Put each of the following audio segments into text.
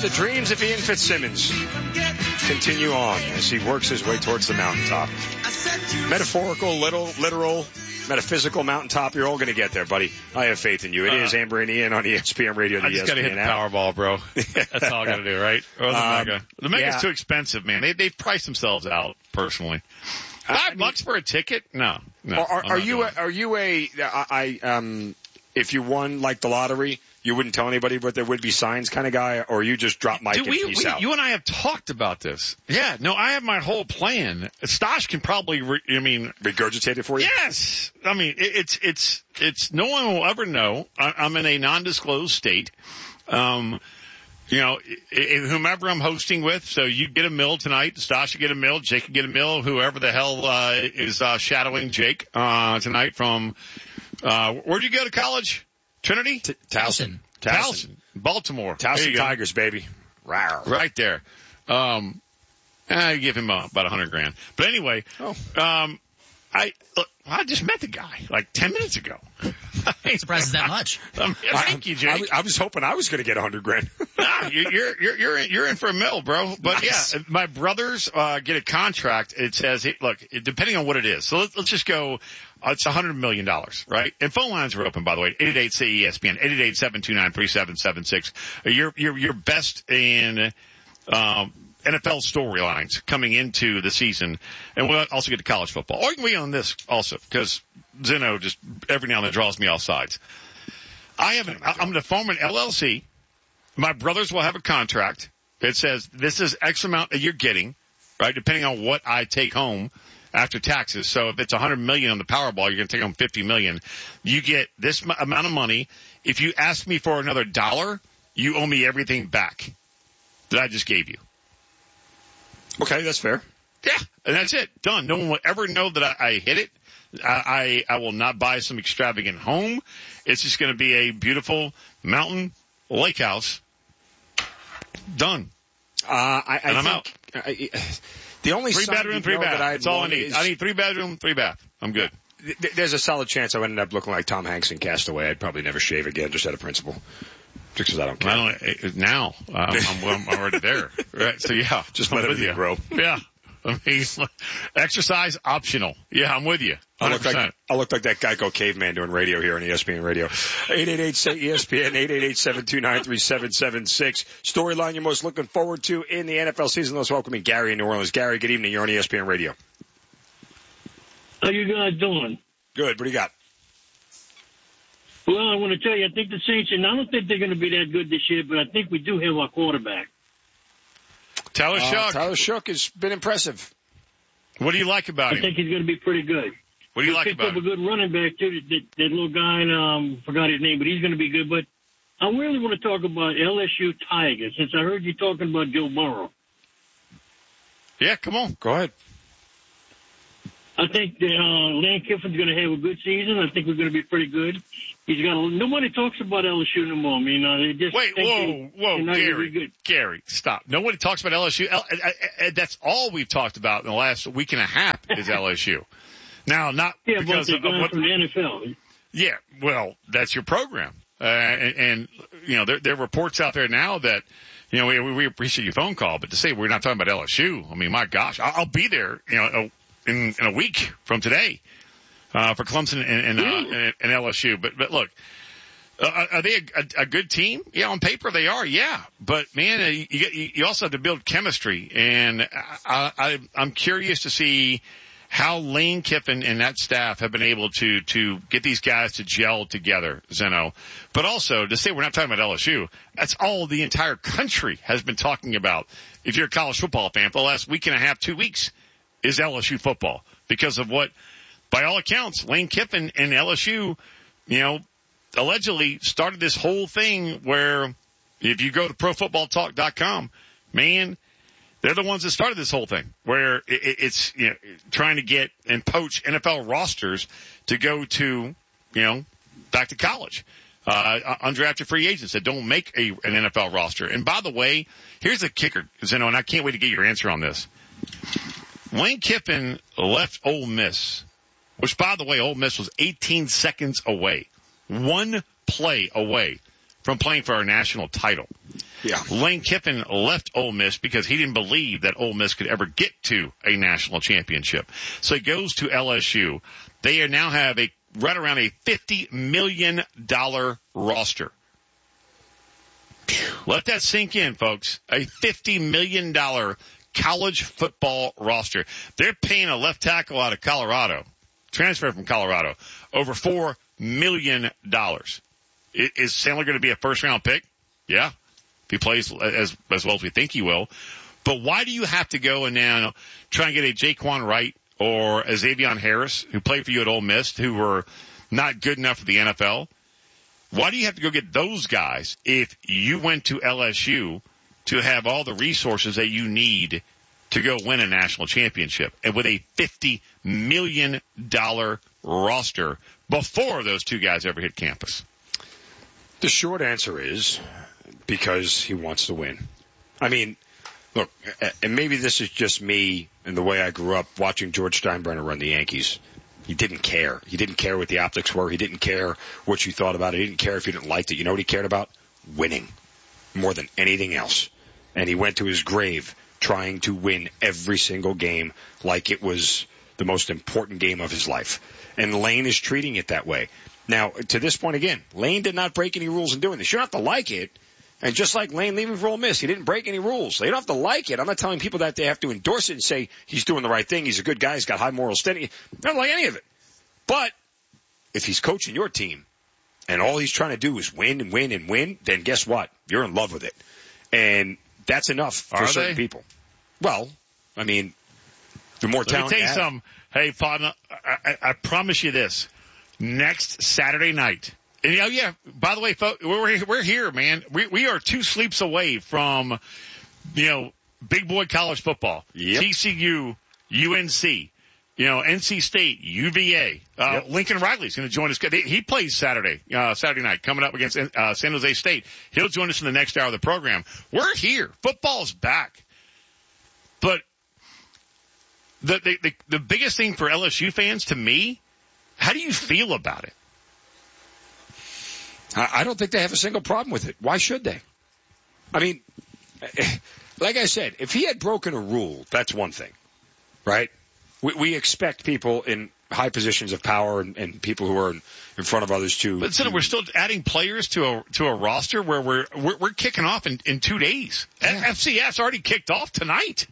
the dreams of Ian Fitzsimmons continue on as he works his way towards the mountaintop. Metaphorical, literal, metaphysical mountaintop, you're all going to get there, buddy. I have faith in you. It is Amber and Ian on ESPN Radio. I just got to hit the Powerball, bro. That's all I got to do, right? Or the Mega. The Mega's too expensive, man. They've priced themselves out, personally. $5 for a ticket? No. Are you if you won like the lottery, you wouldn't tell anybody, but there would be signs kind of guy, or you just drop mic and peace out? You and I have talked about this. Yeah, no, I have my whole plan. Stosh can probably, regurgitate it for you? Yes. I mean, it's, no one will ever know. I'm in a non-disclosed state. Whomever I'm hosting with, so you get a mill tonight, Stosh, you get a mill, Jake can get a mill, whoever the hell, is, shadowing Jake, tonight from, where'd you go to college? Trinity? Towson. Baltimore. Towson Tigers, baby. Rawr. Right there. I give him about $100,000. But anyway, I just met the guy like 10 minutes ago. Surprised that much. Thank you, Jake. I was hoping I was going to get $100,000. Nah, you're in for a mill, bro. But nice. Yeah, my brothers get a contract. It says, look, depending on what it is. So let's just go. It's $100 million, right? And phone lines are open, by the way. 888-CESPN, 888-729-3776. Your best in NFL storylines coming into the season, and we'll also get to college football. Or you can be on this also, because Zeno just every now and then draws me off sides. I'm going to form an LLC. My brothers will have a contract. It says this is X amount that you're getting, right? Depending on what I take home after taxes. So if it's $100 million on the Powerball, you're going to take home $50 million. You get this amount of money. If you ask me for another $1, you owe me everything back that I just gave you. Okay, that's fair. Yeah, and that's it. Done. No one will ever know that I hit it. I will not buy some extravagant home. It's just going to be a beautiful mountain lake house. Done. I'm out. The only 3-bedroom, 3-bath. That's all I need. I need 3-bedroom, 3-bath. I'm good. There's a solid chance I would end up looking like Tom Hanks in Castaway. I'd probably never shave again, just out of principle. Just because I don't care. I'm already there. Right. So yeah, just let everything grow. Yeah. I mean, exercise optional. Yeah, I'm with you. 100%. I look like that Geico caveman doing radio here on ESPN Radio. 888-ESPN, 888-729-3776. Storyline you're most looking forward to in the NFL season. Let's welcome in Gary in New Orleans. Gary, good evening. You're on ESPN Radio. How you guys doing? Good. What do you got? Well, I want to tell you, I think the Saints, and I don't think they're going to be that good this year, but I think we do have our quarterback. Tyler Shough. Tyler Shough has been impressive. What do you like about him? I think he's going to be pretty good. What do you like about him? Picked up a good running back, too, that little guy, forgot his name, but he's going to be good. But I really want to talk about LSU Tigers, since I heard you talking about Joe Burrow. Yeah, come on. Go ahead. I think Lane Kiffin's going to have a good season. I think we're going to be pretty good. Nobody talks about LSU no more. I mean, they just whoa, Gary, stop. Nobody talks about LSU. That's all we've talked about in the last week and a half is LSU. Now, not because of what from the NFL. Yeah, well, that's your program, and there are reports out there now that we appreciate your phone call, but to say we're not talking about LSU, I mean, my gosh, I'll be there, in a week from today. For Clemson and LSU. But look, are they a good team? Yeah, on paper they are, yeah. But man, you also have to build chemistry. And I'm curious to see how Lane Kiffin and that staff have been able to get these guys to gel together, Zeno. But also to say we're not talking about LSU, that's all the entire country has been talking about. If you're a college football fan for the last week and a half, 2 weeks is LSU football because of what, by all accounts, Lane Kiffin and LSU, allegedly started this whole thing where if you go to profootballtalk.com, man, they're the ones that started this whole thing where it's trying to get and poach NFL rosters to go to, back to college. Undrafted free agents that don't make an NFL roster. And by the way, here's the kicker, Zeno, and I can't wait to get your answer on this. Lane Kiffin left Ole Miss, which, by the way, Ole Miss was 18 seconds away, one play away from playing for our national title. Yeah. Lane Kiffin left Ole Miss because he didn't believe that Ole Miss could ever get to a national championship. So he goes to LSU. They now have right around a $50 million roster. Let that sink in, folks. A $50 million college football roster. They're paying a left tackle out of Colorado, transferred from Colorado, over $4 million. Is Sandler going to be a first-round pick? Yeah. If he plays as well as we think he will. But why do you have to go and now try and get a Jaquan Wright or a Xavier Harris, who played for you at Ole Miss, who were not good enough for the NFL? Why do you have to go get those guys if you went to LSU to have all the resources that you need to go win a national championship, and with a $50 million roster before those two guys ever hit campus? The short answer is because he wants to win. I mean, look, and maybe this is just me and the way I grew up watching George Steinbrenner run the Yankees. He didn't care. He didn't care what the optics were. He didn't care what you thought about it. He didn't care if you didn't like it. You know what he cared about? Winning. More than anything else. And he went to his grave trying to win every single game like it was the most important game of his life. And Lane is treating it that way. Now, to this point again, Lane did not break any rules in doing this. You don't have to like it. And just like Lane leaving for Ole Miss, he didn't break any rules. They don't have to like it. I'm not telling people that they have to endorse it and say he's doing the right thing. He's a good guy. He's got high moral standing. I don't like any of it. But if he's coaching your team and all he's trying to do is win and win and win, then guess what? You're in love with it. And that's enough for certain people. Well, I mean, the more talent Let me tell you something. Hey, Father, I promise you this. Next Saturday night. And, oh, yeah, by the way, folks, we're here, man. We are 2 sleeps away from, big boy college football. Yep. TCU, UNC, NC State, UVA. Yep. Lincoln Riley's going to join us. He plays Saturday night, coming up against San Jose State. He'll join us in the next hour of the program. We're here. Football's back. But the biggest thing for LSU fans, to me, how do you feel about it? I don't think they have a single problem with it. Why should they? I mean, like I said, if he had broken a rule, that's one thing, right? We expect people in high positions of power and people who are in front of others to. But we're still adding players to a roster where we're kicking off in 2 days. Yeah. FCS already kicked off tonight.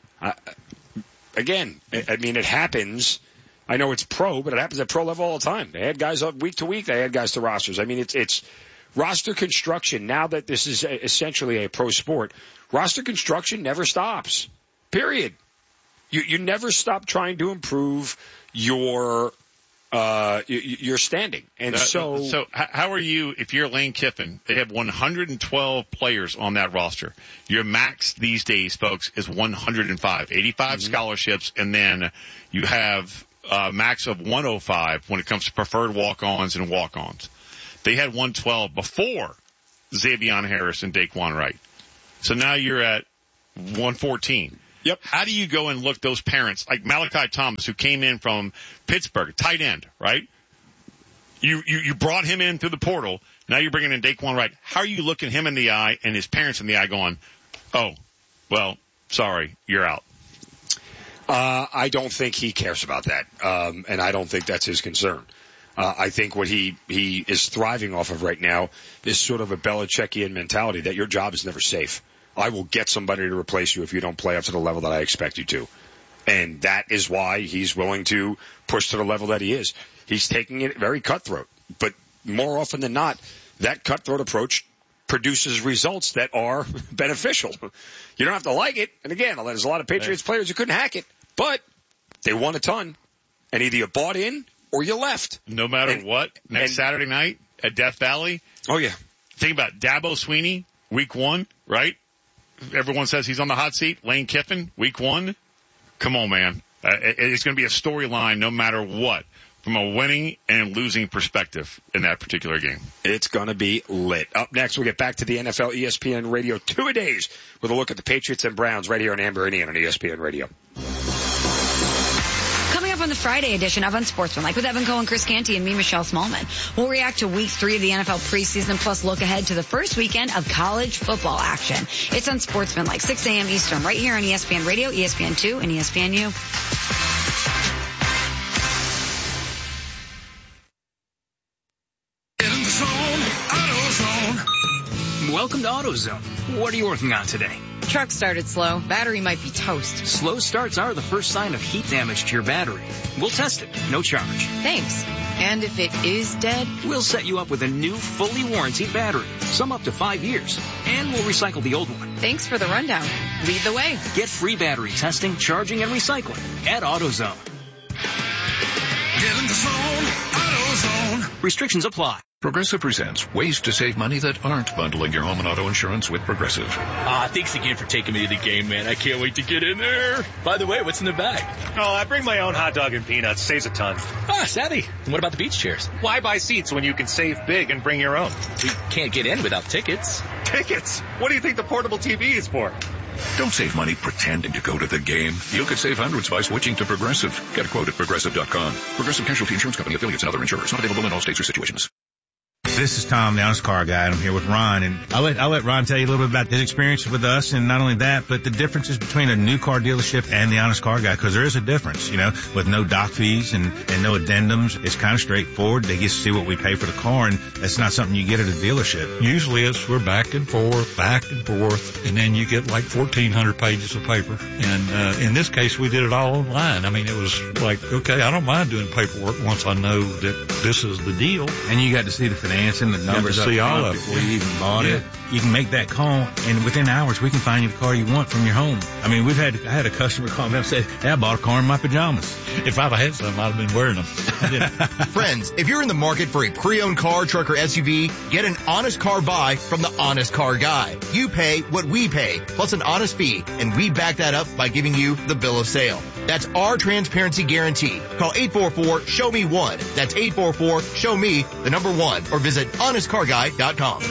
Again, I mean, it happens. I know it's pro, but it happens at pro level all the time. They add guys up week to week. They add guys to rosters. I mean, it's roster construction. Now that this is essentially a pro sport, roster construction never stops. Period. You never stop trying to improve your standing. And so how are you, if you're Lane Kiffin, they have 112 players on that roster. Your max these days, folks, is 105, 85 scholarships, and then you have max of 105 when it comes to preferred walk-ons and walk-ons. They had 112 before Xavier Harris and Daquan Wright. So now you're at 114. Yep. How do you go and look those parents, like Malachi Thomas, who came in from Pittsburgh, tight end, right? You brought him in through the portal. Now you're bringing in Daquan Wright. How are you looking him in the eye and his parents in the eye going, oh, well, sorry, you're out? I don't think he cares about that. And I don't think that's his concern. I think what he is thriving off of right now is sort of a Belichickian mentality that your job is never safe. I will get somebody to replace you if you don't play up to the level that I expect you to. And that is why he's willing to push to the level that he is. He's taking it very cutthroat. But more often than not, that cutthroat approach produces results that are beneficial. You don't have to like it. And again, there's a lot of Patriots players who couldn't hack it. But they won a ton. And either you bought in or you left. No matter what, next Saturday night at Death Valley. Oh, yeah. Think about Dabo Swinney, week 1, right? Everyone says he's on the hot seat. Lane Kiffin, week 1. Come on, man. It's going to be a storyline no matter what from a winning and losing perspective in that particular game. It's going to be lit. Up next, we'll get back to the NFL ESPN Radio 2-a-days with a look at the Patriots and Browns right here on Amber Indian on ESPN Radio. On on the Friday edition of Unsportsmanlike with Evan Cohen, Chris Canty, and me, Michelle Smallman. We'll react to week 3 of the NFL preseason, plus look ahead to the first weekend of college football action. It's Unsportsmanlike, 6 a.m. Eastern, right here on ESPN Radio, ESPN2, and ESPNU. Welcome to AutoZone. What are you working on today? Truck started slow. Battery might be toast. Slow starts are the first sign of heat damage to your battery. We'll test it. No charge. Thanks. And if it is dead? We'll set you up with a new, fully warranted battery. Some up to 5 years. And we'll recycle the old one. Thanks for the rundown. Lead the way. Get free battery testing, charging, and recycling at AutoZone. Get in the zone, AutoZone. Restrictions apply. Progressive presents ways to save money that aren't bundling your home and auto insurance with Progressive. Thanks again for taking me to the game, man. I can't wait to get in there. By the way, what's in the bag? Oh, I bring my own hot dog and peanuts. Saves a ton. Savvy. And what about the beach chairs? Why buy seats when you can save big and bring your own? We can't get in without tickets. Tickets? What do you think the portable TV is for? Don't save money pretending to go to the game. You could save hundreds by switching to Progressive. Get a quote at Progressive.com. Progressive Casualty Insurance Company, affiliates, and other insurers. Not available in all states or situations. This is Tom, the Honest Car Guy, and I'm here with Ron. And I'll let Ron tell you a little bit about his experience with us, and not only that, but the differences between a new car dealership and the Honest Car Guy, because there is a difference, with no doc fees and no addendums. It's kind of straightforward. They get to see what we pay for the car, and that's not something you get at a dealership. Usually we're back and forth, and then you get like 1,400 pages of paper. And in this case, we did it all online. I mean, it was like, okay, I don't mind doing paperwork once I know that this is the deal. And you got to see the financing, the numbers up front before you even bought it. You can make that call, and within hours, we can find you the car you want from your home. I mean, I had a customer call me up and say, hey, I bought a car in my pajamas. If I'd have had some, I'd have been wearing them. Friends, if you're in the market for a pre-owned car, truck, or SUV, get an honest car buy from the Honest Car Guy. You pay what we pay, plus an honest fee, and we back that up by giving you the bill of sale. That's our transparency guarantee. Call 844-SHOW-ME-1. That's 844-SHOW-ME, the number 1, or visit honestcarguy.com.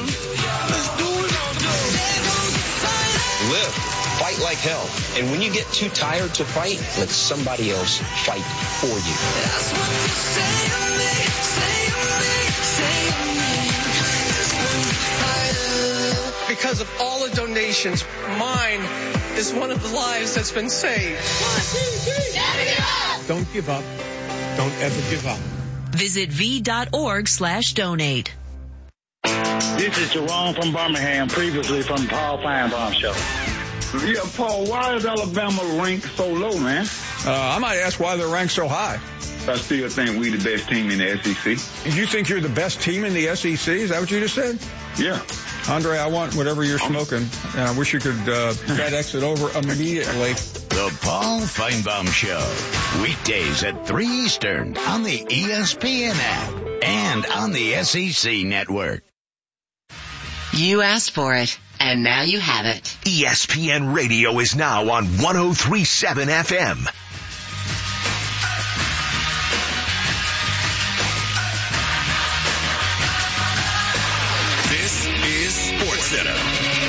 Live. Fight like hell. And when you get too tired to fight, let somebody else fight for you. That's what you say to me, Because of all the donations, mine is one of the lives that's been saved. 1, 2, 3. Never give up. Don't give up. Don't ever give up. Visit v.org/donate. This is Jerome from Birmingham, previously from Paul Feinbaum Show. Yeah, Paul, why is Alabama ranked so low, man? I might ask why they're ranked so high. I still think we the best team in the SEC. You think you're the best team in the SEC? Is that what you just said? Yeah. Andre, I want whatever you're smoking. I wish you could FedEx it over immediately. The Paul Feinbaum Show. Weekdays at 3 Eastern on the ESPN app and on the SEC network. You asked for it, and now you have it. ESPN Radio is now on 103.7 FM. This is SportsCenter.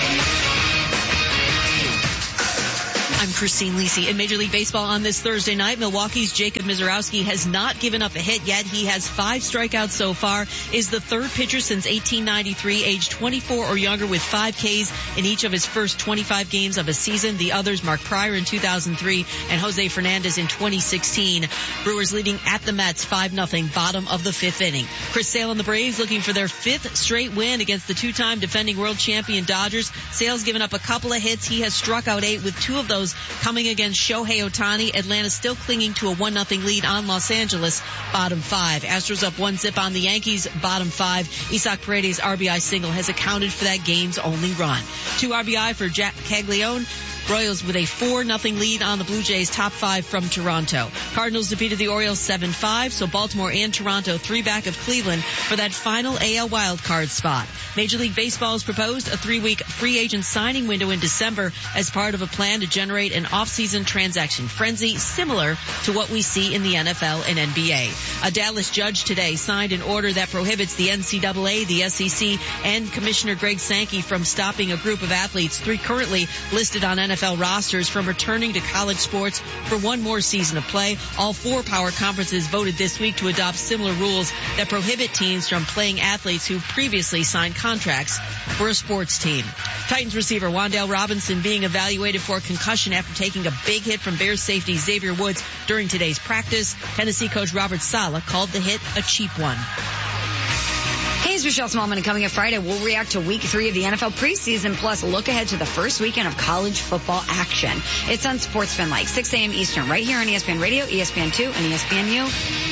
I'm Christine Lisi. In Major League Baseball on this Thursday night, Milwaukee's Jacob Misiorowski has not given up a hit yet. He has 5 strikeouts so far, is the third pitcher since 1893, age 24 or younger, with 5 Ks in each of his first 25 games of a season. The others, Mark Pryor in 2003 and Jose Fernandez in 2016. Brewers leading at the Mets 5-0, bottom of the 5th inning. Chris Sale and the Braves looking for their 5th straight win against the 2-time defending world champion Dodgers. Sale's given up a couple of hits. He has struck out 8, with 2 of those coming against Shohei Ohtani. Atlanta still clinging to a 1-0 lead on Los Angeles, bottom 5. Astros up 1-0 on the Yankees, bottom 5. Isaac Paredes' RBI single has accounted for that game's only run. 2 RBI for Jack Caglione. Royals with a 4-0 lead on the Blue Jays, top 5 from Toronto. Cardinals defeated the Orioles 7-5, so Baltimore and Toronto 3 back of Cleveland for that final AL wildcard spot. Major League Baseball has proposed a 3-week free agent signing window in December as part of a plan to generate an off-season transaction frenzy similar to what we see in the NFL and NBA. A Dallas judge today signed an order that prohibits the NCAA, the SEC, and Commissioner Greg Sankey from stopping a group of athletes, 3 currently listed on NFL NFL rosters from returning to college sports for one more season of play. All 4 power conferences voted this week to adopt similar rules that prohibit teams from playing athletes who previously signed contracts for a sports team. Titans receiver Wan'Dale Robinson being evaluated for concussion after taking a big hit from Bears safety Xavier Woods during today's practice. Tennessee coach Robert Saleh called the hit a cheap one. Hey, it's Michelle Smallman, and coming up Friday, we'll react to week 3 of the NFL preseason, plus look ahead to the first weekend of college football action. It's on Sportsman Like 6 a.m. Eastern, right here on ESPN Radio, ESPN2, and ESPNU.